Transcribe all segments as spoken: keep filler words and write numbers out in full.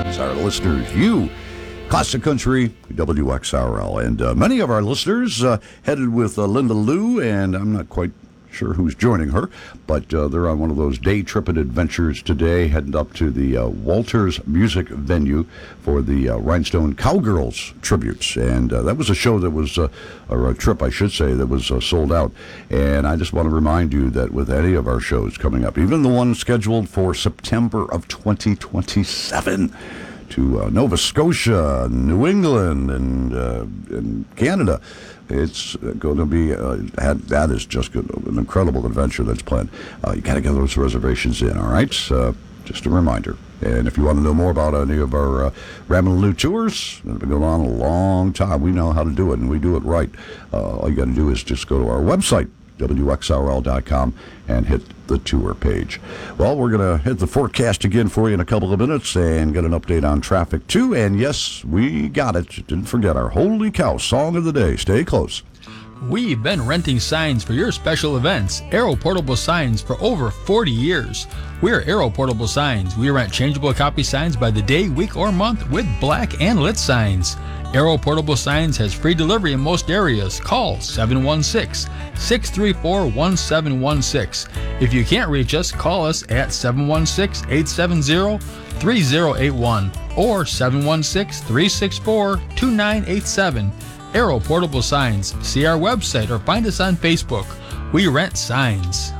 fans, our listeners, you, Classic Country, W X R L. And uh, many of our listeners uh, headed with uh, Linda Lou, and I'm not quite sure who's joining her, but uh, they're on one of those day tripping adventures today, heading up to the uh, Walters Music Venue for the uh, Rhinestone Cowgirls tributes. And uh, that was a show that was, uh, or a trip, I should say, that was uh, sold out. And I just want to remind you that with any of our shows coming up, even the one scheduled for September of twenty twenty-seven, to uh, Nova Scotia, New England, and, uh, and Canada. It's going to be, uh, that is just good, an incredible adventure that's planned. Uh, you got to get those reservations in, all right? Uh, just a reminder. And if you want to know more about any of our uh, Ramblin' Lou tours, that have been going on a long time. We know how to do it, and we do it right. Uh, all you got to do is just go to our website, W X R L dot com, and hit the tour page. Well, we're going to hit the forecast again for you in a couple of minutes and get an update on traffic, too. And yes, we got it. Didn't forget our Holy Cow song of the day. Stay close. We've been renting signs for your special events. Aero Portable Signs for over forty years. We're Aero Portable Signs. We rent changeable copy signs by the day, week, or month with black and lit signs. Aero Portable Signs has free delivery in most areas. Call seven one six, six three four, one seven one six. If you can't reach us, call us at seven one six, eight seven zero, three zero eight one or seven one six, three six four, two nine eight seven. Aero Portable Signs. See our website or find us on Facebook. We rent signs.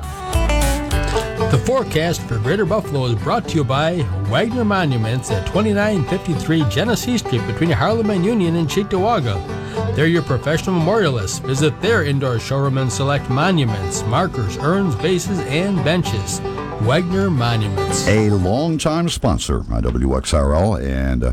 The forecast for Greater Buffalo is brought to you by Wagner Monuments at twenty-nine fifty-three Genesee Street between Harlem and Union in Cheektowaga. They're your professional memorialists. Visit their indoor showroom and select monuments, markers, urns, vases, and benches. Wagner Monuments. A longtime sponsor on W X R L, and uh,